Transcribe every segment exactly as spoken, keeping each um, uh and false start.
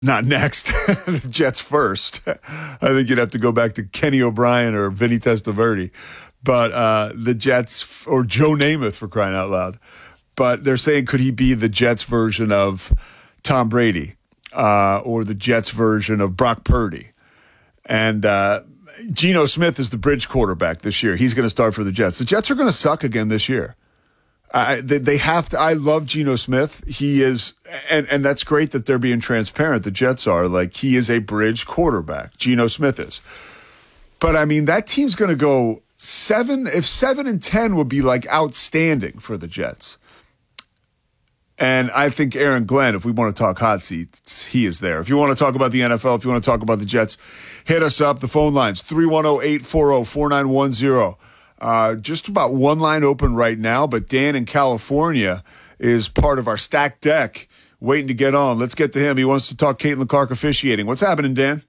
Not next. The Jets first. I think you'd have to go back to Kenny O'Brien or Vinny Testaverde. But uh, the Jets, or Joe Namath for crying out loud. But they're saying, could he be the Jets version of Tom Brady uh, or the Jets version of Brock Purdy? And uh, Geno Smith is the bridge quarterback this year. He's going to start for the Jets. The Jets are going to suck again this year. I, they, they have to. I love Geno Smith. He is, and, and that's great that they're being transparent. The Jets are like, he is a bridge quarterback. Geno Smith is. But I mean, that team's going to go seven. If seven and ten would be like outstanding for the Jets. And I think Aaron Glenn, if we want to talk hot seats, he is there. If you want to talk about the N F L, if you want to talk about the Jets, hit us up. The phone lines, three one zero, eight four zero, four nine one zero. Uh, just about one line open right now, but Dan in California is part of our stacked deck waiting to get on. Let's get to him. He wants to talk Caitlin Clark officiating. What's happening, Dan?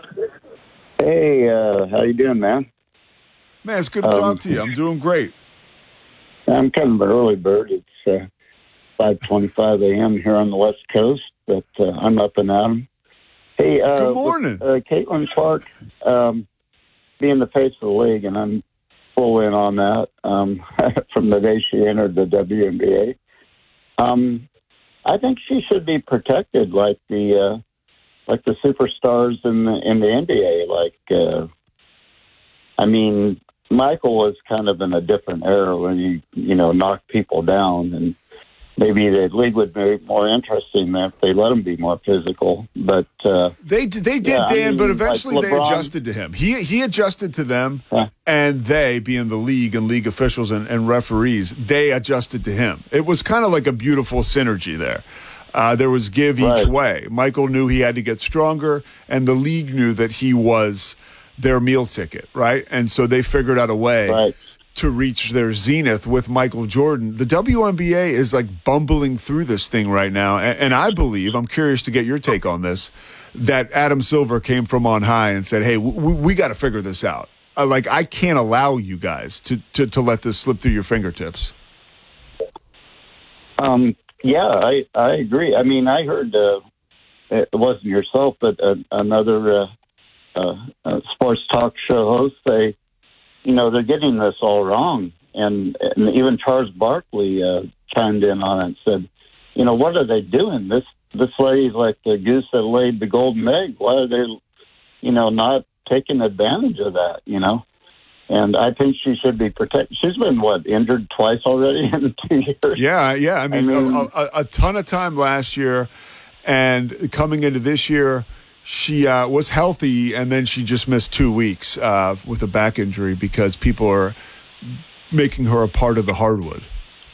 Hey, uh, how you doing, man? Man, it's good to um, talk to you. I'm doing great. I'm kind of an early bird. It's uh, five twenty-five a.m. here on the West Coast, but uh, I'm up and at 'em. Hey, uh, good morning. With, uh, Caitlin Clark um, being the face of the league, and I'm full in on that um, from the day she entered the W N B A. Um, I think she should be protected like the uh, like the superstars in the in the N B A. Like, uh, I mean, Michael was kind of in a different era when he you know knocked people down, and maybe the league would be more interesting if they let him be more physical. But uh, they they did, yeah, Dan. I mean, but eventually like they LeBron, adjusted to him. He he adjusted to them, huh? and they, being the league and league officials and, and referees, they adjusted to him. It was kind of like a beautiful synergy there. Uh, there was give each right. way. Michael knew he had to get stronger, and the league knew that he was their meal ticket, right? And so they figured out a way. Right. to reach their zenith with Michael Jordan. The W N B A is like bumbling through this thing right now. And, and I believe, I'm curious to get your take on this, that Adam Silver came from on high and said, hey, we, we got to figure this out. Uh, like, I can't allow you guys to, to, to let this slip through your fingertips. Um, yeah, I, I agree. I mean, I heard, uh, it wasn't yourself, but uh, another uh, uh, uh, sports talk show host say, you know, they're getting this all wrong. And, and even Charles Barkley uh, chimed in on it and said, you know, what are they doing? This this lady's like the goose that laid the golden egg. Why are they, you know, not taking advantage of that, you know? And I think she should be protected. She's been, what, injured twice already in two years? Yeah, yeah. I mean, I mean a, a, a ton of time last year. And coming into this year, she uh, was healthy, and then she just missed two weeks uh, with a back injury because people are making her a part of the hardwood.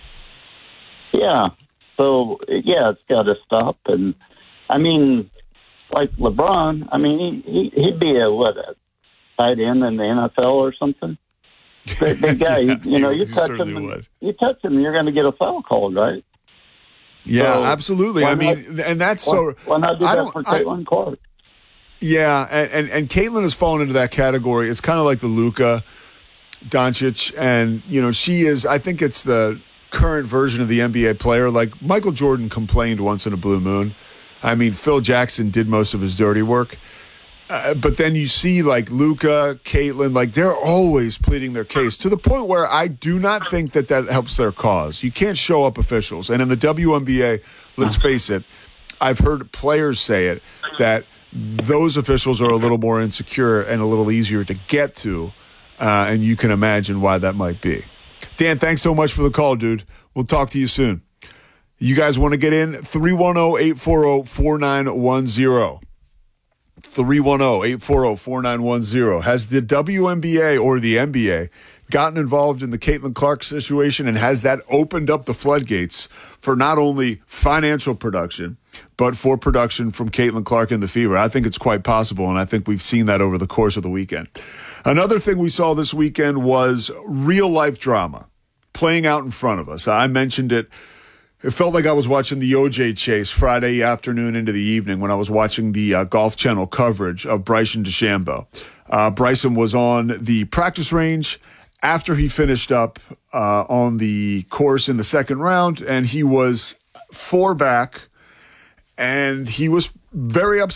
Yeah. So, yeah, it's got to stop. And, I mean, like LeBron, I mean, he, he, he'd be a, what, a tight end in the N F L or something? The, the guy, yeah, you know, you touch him, and, you touch him, you're going to get a foul called, right? Yeah, so, absolutely. I mean, not, and that's why, so. Why not do I that for Caitlin Clark? Yeah, and, and, and Caitlin has fallen into that category. It's kind of like the Luka Doncic, and, you know, she is, I think it's the current version of the N B A player. Like, Michael Jordan complained once in a blue moon. I mean, Phil Jackson did most of his dirty work. Uh, but then you see, like, Luka, Caitlin, like, they're always pleading their case to the point where I do not think that that helps their cause. You can't show up officials. And in the W N B A, let's face it, I've heard players say it, that those officials are a little more insecure and a little easier to get to, uh, and you can imagine why that might be. Dan, thanks so much for the call, dude. We'll talk to you soon. You guys want to get in? three one zero, eight four zero, four nine one zero. three one zero, eight four zero, four nine one zero. Has the W N B A or the N B A gotten involved in the Caitlin Clark situation, and has that opened up the floodgates for not only financial production, but for production from Caitlin Clark and the Fever? I think it's quite possible, and I think we've seen that over the course of the weekend. Another thing we saw this weekend was real-life drama playing out in front of us. I mentioned it. It felt like I was watching the O J chase Friday afternoon into the evening when I was watching the uh, Golf Channel coverage of Bryson DeChambeau. Uh, Bryson was on the practice range after he finished up uh, on the course in the second round, and he was four back, and he was very upset.